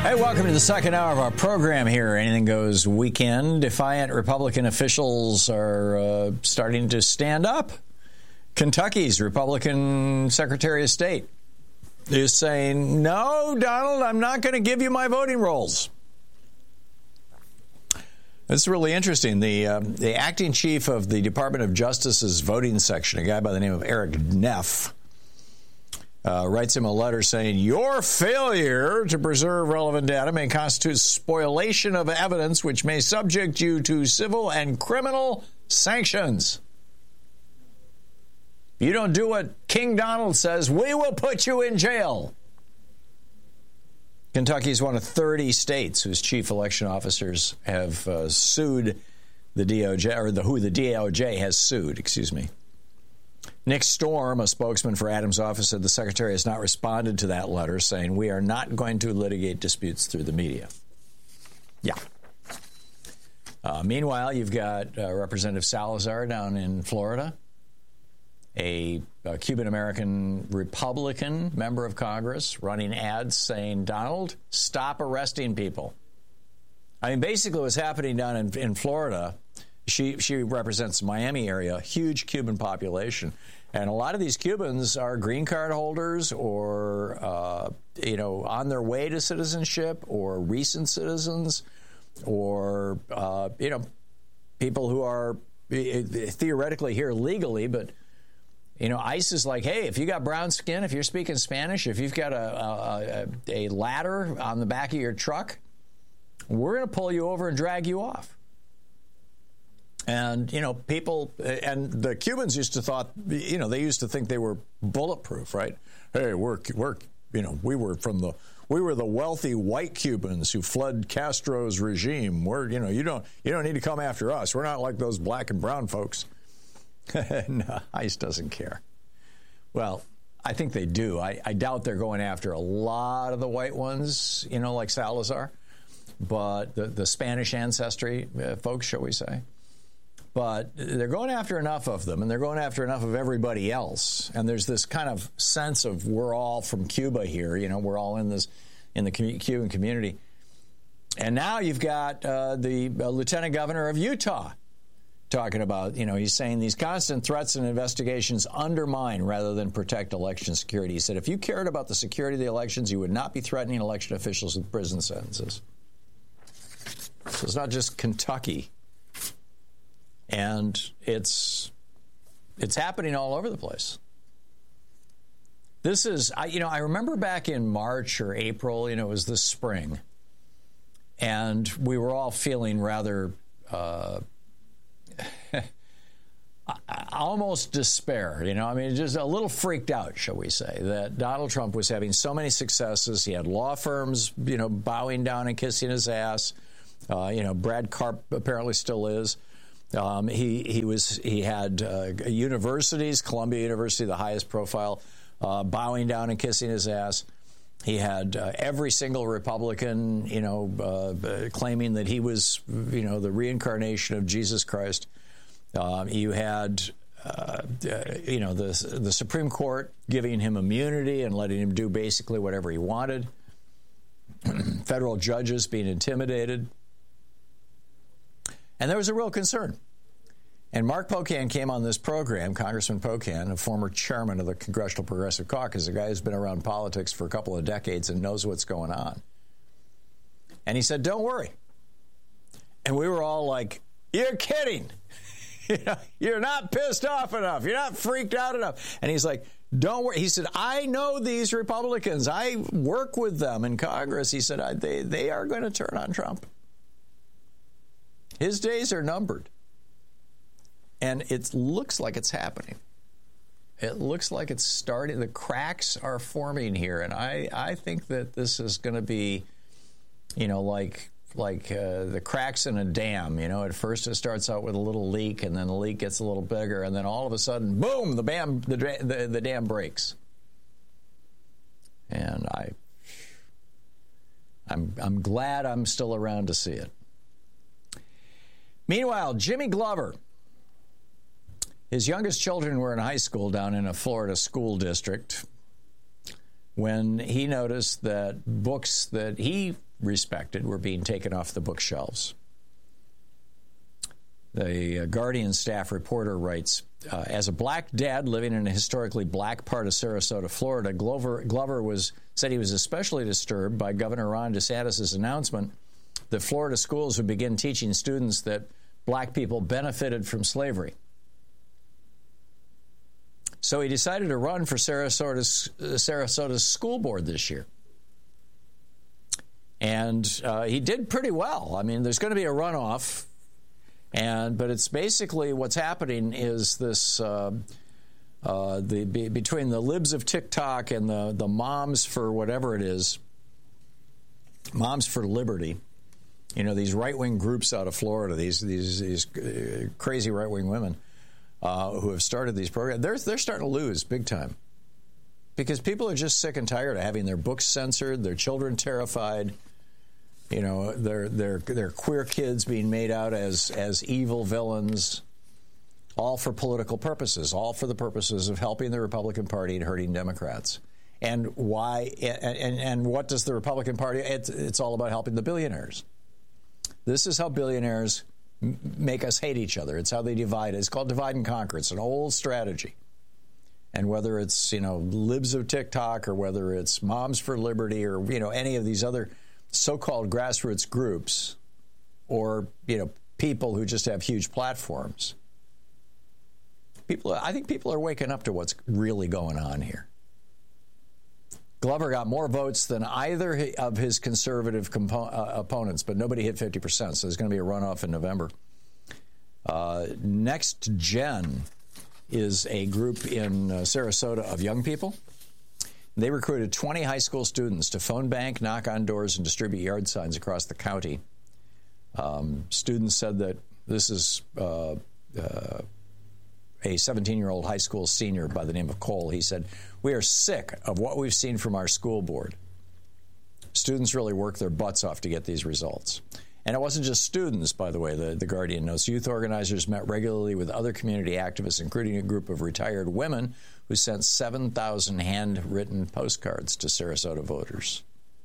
Hey, welcome to the second hour of our program here, Anything Goes Weekend. Defiant Republican officials are starting to stand up. Kentucky's Republican Secretary of State is saying, no, Donald, I'm not going to give you my voting rolls. It's really interesting. The acting chief of the Department of Justice's voting section, a guy by the name of Eric Neff, writes him a letter saying, your failure to preserve relevant data may constitute spoliation of evidence which may subject you to civil and criminal sanctions. If you don't do what King Donald says, we will put you in jail. Kentucky is one of 30 states whose chief election officers have sued the DOJ, or who the DOJ has sued, excuse me. Nick Storm, a spokesman for Adams' office, said the secretary has not responded to that letter, saying we are not going to litigate disputes through the media. Yeah. Meanwhile, you've got Representative Salazar down in Florida, a Cuban-American Republican member of Congress, running ads saying, Donald, stop arresting people. I mean, basically what's happening down in Florida, she represents the Miami area, huge Cuban population. And a lot of these Cubans are green card holders or, on their way to citizenship or recent citizens or, people who are theoretically here legally. But, ICE is like, hey, if you got brown skin, if you're speaking Spanish, if you've got a ladder on the back of your truck, we're going to pull you over and drag you off. And, people, and the Cubans used to they used to think they were bulletproof, right? Hey, we were the wealthy white Cubans who fled Castro's regime. You don't need to come after us. We're not like those black and brown folks. No, ICE doesn't care. Well, I think they do. I doubt they're going after a lot of the white ones, like Salazar, but the Spanish ancestry folks, shall we say. But they're going after enough of them, and they're going after enough of everybody else. And there's this kind of sense of we're all from Cuba here. We're all in the Cuban community. And now you've got the lieutenant governor of Utah talking about, he's saying these constant threats and investigations undermine rather than protect election security. He said, if you cared about the security of the elections, you would not be threatening election officials with prison sentences. So it's not just Kentucky. And it's happening all over the place. This is, I remember back in March or April, it was this spring, and we were all feeling rather almost despair, just a little freaked out, shall we say, that Donald Trump was having so many successes. He had law firms, bowing down and kissing his ass. Brad Karp apparently still is. He had universities, Columbia University, the highest profile, bowing down and kissing his ass. He had every single Republican, claiming that he was, the reincarnation of Jesus Christ. You had, the Supreme Court giving him immunity and letting him do basically whatever he wanted. Federal judges being intimidated. And there was a real concern. And Mark Pocan came on this program, Congressman Pocan, a former chairman of the Congressional Progressive Caucus, a guy who's been around politics for a couple of decades and knows what's going on. And he said, don't worry. And we were all like, you're kidding. You're not pissed off enough. You're not freaked out enough. And he's like, don't worry. He said, I know these Republicans. I work with them in Congress. He said, they are going to turn on Trump. His days are numbered. And it looks like it's happening. It looks like it's starting. The cracks are forming here. And I think that this is going to be, like the cracks in a dam. At first it starts out with a little leak, and then the leak gets a little bigger, and then all of a sudden, boom, the dam breaks. And I'm glad I'm still around to see it. Meanwhile, Jimmy Glover, his youngest children were in high school down in a Florida school district when he noticed that books that he respected were being taken off the bookshelves. The Guardian staff reporter writes, as a black dad living in a historically black part of Sarasota, Florida, Glover said he was especially disturbed by Governor Ron DeSantis' announcement that Florida schools would begin teaching students that black people benefited from slavery. So he decided to run for Sarasota's school board this year. And he did pretty well. I mean, there's going to be a runoff. But it's basically what's happening is this between the libs of TikTok and the moms for whatever it is, Moms for Liberty, these right-wing groups out of Florida, these crazy right-wing women who have started these programs, they're starting to lose big time because people are just sick and tired of having their books censored, their children terrified. Their queer kids being made out as evil villains, all for political purposes, all for the purposes of helping the Republican Party and hurting Democrats. And why? And what does the Republican Party? It's all about helping the billionaires. This is how billionaires make us hate each other. It's how they divide. It's called divide and conquer. It's an old strategy. And whether it's libs of TikTok or whether it's Moms for Liberty or any of these other so-called grassroots groups or, people who just have huge platforms. I think people are waking up to what's really going on here. Glover got more votes than either of his conservative opponents, but nobody hit 50%, so there's going to be a runoff in November. Next Gen is a group in Sarasota of young people. They recruited 20 high school students to phone bank, knock on doors, and distribute yard signs across the county. Students said that this is a 17-year-old high school senior by the name of Cole. He said, "We are sick of what we've seen from our school board. Students really work their butts off to get these results." And it wasn't just students, by the way, the Guardian notes. Youth organizers met regularly with other community activists, including a group of retired women who sent 7,000 handwritten postcards to Sarasota voters.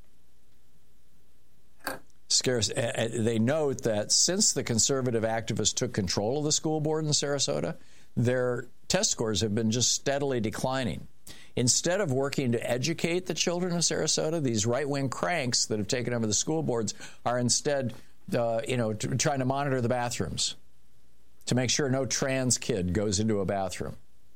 They note that since the conservative activists took control of the school board in Sarasota, their test scores have been just steadily declining. Instead of working to educate the children of Sarasota, these right-wing cranks that have taken over the school boards are instead, trying to monitor the bathrooms to make sure no trans kid goes into a bathroom.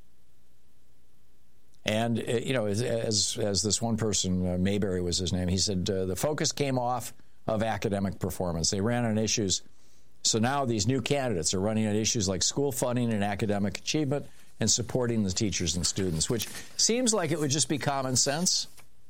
And, as this one person, Mayberry was his name, he said the focus came off of academic performance. They ran on issues. So now these new candidates are running on issues like school funding and academic achievement and supporting the teachers and students, which seems like it would just be common sense.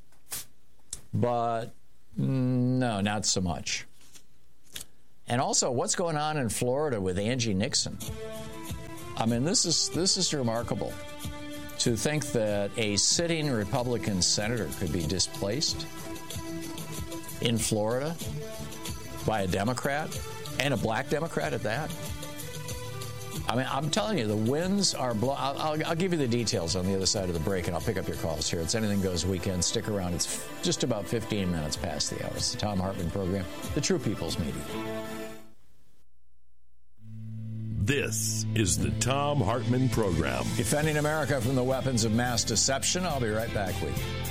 But no, not so much. And also, what's going on in Florida with Angie Nixon? I mean, this is remarkable. To think that a sitting Republican senator could be displaced in Florida by a Democrat, and a black Democrat at that. I mean, I'm telling you, the winds are blowing. I'll give you the details on the other side of the break, and I'll pick up your calls here. It's Anything Goes Weekend. Stick around. It's just about 15 minutes past the hour. It's the Thom Hartmann Program, the True People's Media. This is the Thom Hartmann Program. Defending America from the weapons of mass deception. I'll be right back with you.